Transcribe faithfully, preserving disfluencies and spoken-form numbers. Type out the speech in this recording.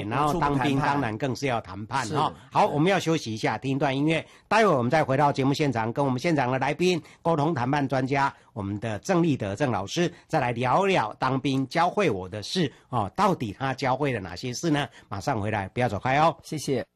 对，然后当兵当然更是要谈判哈、哦。好，我们要休息一下，听一段音乐，待会我们再回到节目现场，跟我们现场的来宾、沟通谈判专家，我们的郑立德郑老师，再来聊聊当兵教会我的事哦，到底他教会了哪些事呢？马上回来，不要走开哦， 谢谢。